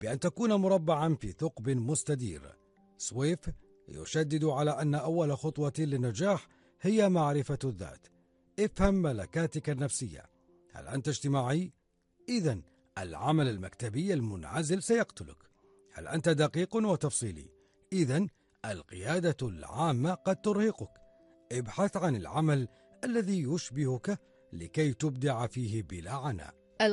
بأن تكون مربعا في ثقب مستدير. سويف يشدد على أن أول خطوة للنجاح هي معرفة الذات. افهم ملكاتك النفسية. هل أنت اجتماعي؟ إذن العمل المكتبي المنعزل سيقتلك. هل أنت دقيق وتفصيلي؟ إذن القيادة العامة قد ترهقك. ابحث عن العمل الذي يشبهك لكي تبدع فيه بلا عناء.